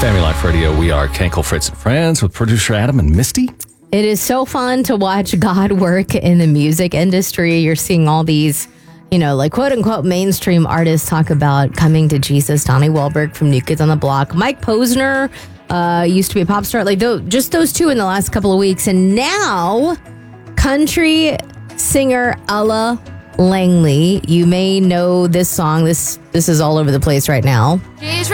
Family Life Radio. We are Kenkel, Fritz, and Friends with producer Adam and Misty. It is so fun to watch God work in the music industry. You're seeing all these, like quote unquote mainstream artists talk about coming to Jesus. Donnie Wahlberg from New Kids on the Block. Mike Posner used to be a pop star. Just those two in the last couple of weeks. And now, country singer Ella Langley. You may know this song. This is all over the place right now. She's